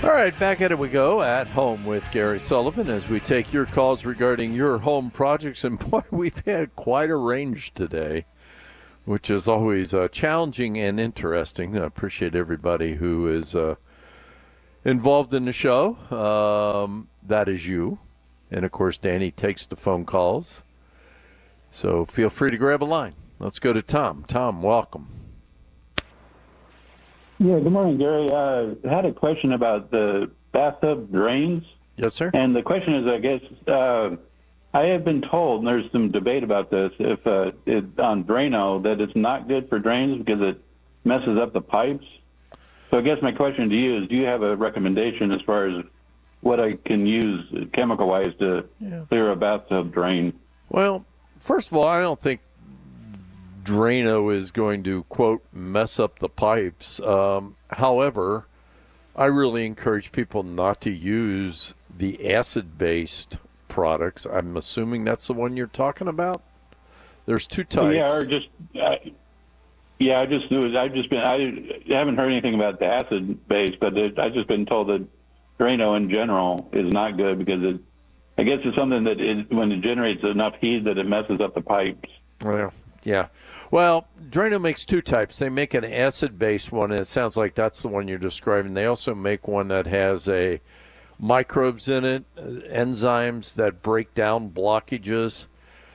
All right, back at it we go at home with Gary Sullivan as we take your calls regarding your home projects. And boy, we've had quite a range today, which is always challenging and interesting. I appreciate everybody who is involved in the show. That is you. And of course, Danny takes the phone calls. So feel free to grab a line. Let's go to Tom. Tom, welcome. Yeah, good morning, Gary. I had a question about the bathtub drains. Yes, sir. And the question is, I guess, I have been told, and there's some debate about this, if on Drano, that it's not good for drains because it messes up the pipes. So I guess my question to you is, do you have a recommendation as far as what I can use chemical-wise to clear a bathtub drain? Well, first of all, I don't think Drano is going to, quote, mess up the pipes. However, I really encourage people not to use the acid-based products. I'm assuming that's the one you're talking about. There's two types. Yeah, or just I haven't heard anything about the acid base, but I've just been told that Drano in general is not good because I guess it's something that when it generates enough heat that it messes up the pipes. Well, yeah. Well, Drano makes two types. They make an acid-based one, and it sounds like that's the one you're describing. They also make one that has microbes in it, enzymes that break down blockages,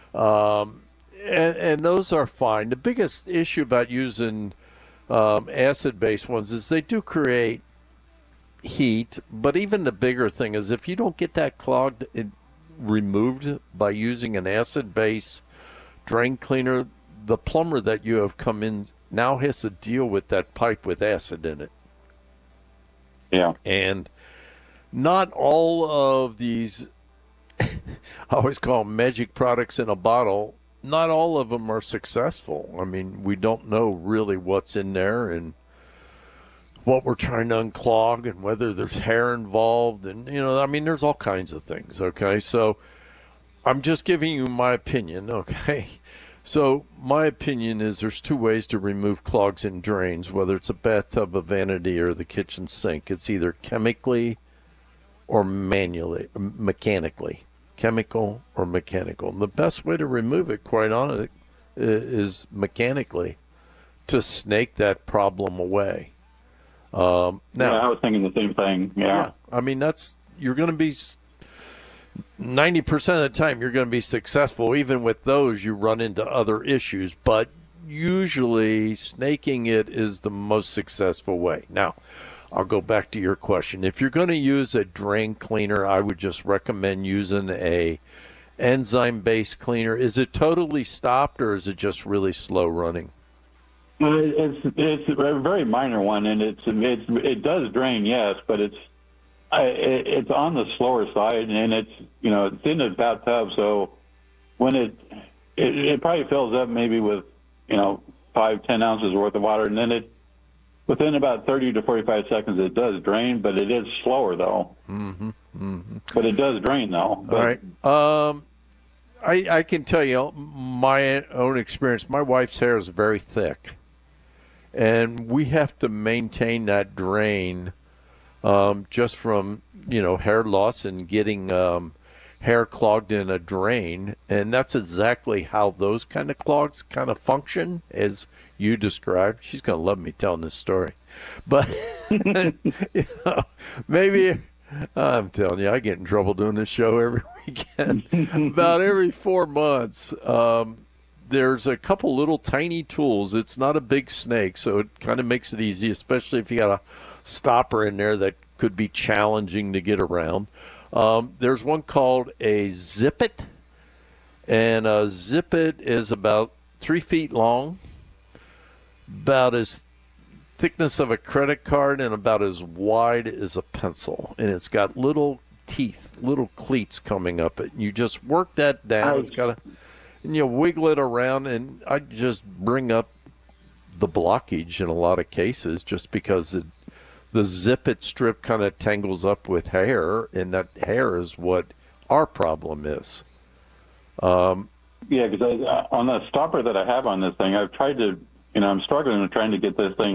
and those are fine. The biggest issue about using acid-based ones is they do create heat, but even the bigger thing is if you don't get that clogged removed by using an acid-based drain cleaner, the plumber that you have come in now has to deal with that pipe with acid in it. Yeah. And not all of these, I always call them magic products in a bottle, not all of them are successful. I mean, we don't know really what's in there and what we're trying to unclog and whether there's hair involved. And, there's all kinds of things, okay? So I'm just giving you my opinion, okay? So my opinion is there's two ways to remove clogs in drains, whether it's a bathtub, a vanity, or the kitchen sink. It's either chemically or mechanically. Chemical or mechanical. And the best way to remove it, quite honestly, is mechanically to snake that problem away. Now, I was thinking the same thing. Yeah. I mean, you're going to be 90% of the time you're going to be successful. Even with those, you run into other issues, but usually snaking it is the most successful way. Now, I'll go back to your question. If you're going to use a drain cleaner, I would just recommend using a enzyme-based cleaner. Is it totally stopped or is it just really slow running? It's a very minor one, and it does drain, yes, but it's on the slower side, and it's in the bathtub, so when it probably fills up maybe with 5-10 ounces worth of water, and then within about 30 to 45 seconds it does drain, but it is slower though. But it does drain though. But, all right. I can tell you my own experience. My wife's hair is very thick, and we have to maintain that drain just from hair loss and getting hair clogged in a drain. And that's exactly how those kind of clogs kind of function, as you described. She's going to love me telling this story. But maybe I'm telling you, I get in trouble doing this show every weekend. About every 4 months, there's a couple little tiny tools. It's not a big snake, so it kind of makes it easy, especially if you got a stopper in there that could be challenging to get around. There's one called a Zip-It, and a Zip-It is about 3 feet long, about as thickness of a credit card, and about as wide as a pencil. And it's got little teeth, little cleats coming up it. You just work that down. It's got and you wiggle it around, and I just bring up the blockage in a lot of cases just because the Zip-It strip kind of tangles up with hair, and that hair is what our problem is. Yeah, because on the stopper that I have on this thing, I've tried to, I'm struggling with trying to get this thing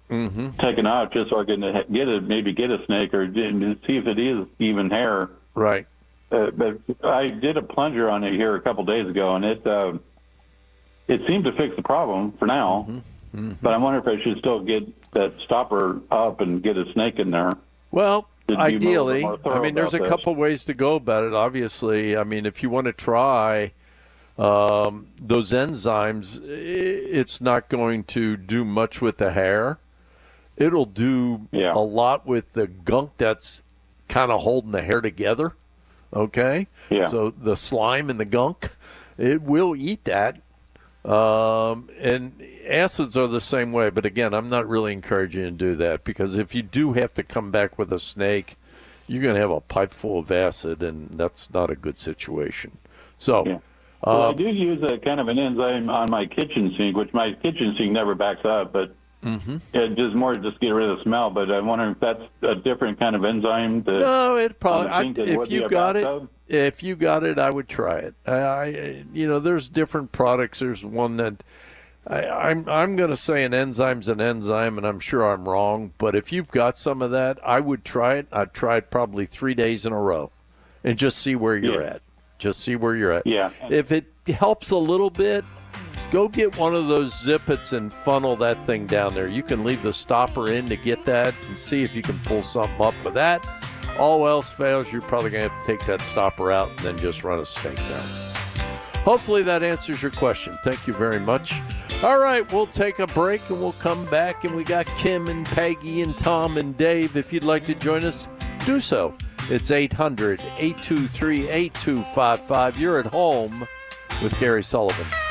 taken out just so I can maybe get a snake or see if it is even hair. Right. But I did a plunger on it here a couple days ago, and it seemed to fix the problem for now. But I wonder if I should still get that stopper up and get a snake in there. Well, ideally, I mean, there's a couple ways to go about it. Obviously, I mean, if you want to try those enzymes, it's not going to do much with the hair. It'll do a lot with the gunk that's kind of holding the hair together. Okay? Yeah. So the slime and the gunk, it will eat that. And acids are the same way. But, again, I'm not really encouraging you to do that because if you do have to come back with a snake, you're going to have a pipe full of acid, and that's not a good situation. So, yeah. Well, I do use a kind of an enzyme on my kitchen sink, which my kitchen sink never backs up, but it does more just get rid of the smell. But I wonder if that's a different kind of enzyme. No, it probably. If you got it, I would try it. There's different products. There's one that I'm going to say an enzyme's an enzyme, and I'm sure I'm wrong. But if you've got some of that, I would try it. I'd try it probably 3 days in a row, and just see where you're at. Just see where you're at. Yeah. If it helps a little bit, go get one of those zippets and funnel that thing down there. You can leave the stopper in to get that and see if you can pull something up with that. All else fails, you're probably going to have to take that stopper out and then just run a snake down. Hopefully that answers your question. Thank you very much. All right, we'll take a break and we'll come back, and we got Kim and Peggy and Tom and Dave. If you'd like to join us, do so. It's 800-823-8255. You're at home with Gary Sullivan.